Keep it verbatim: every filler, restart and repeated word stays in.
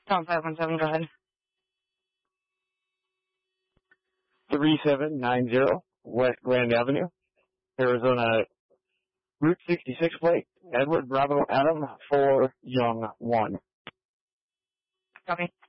Tom five one seven, go ahead. three seven nine zero West Grand Avenue, Arizona, Route sixty-six plate, Edward Bravo Adam, four Young one. Copy.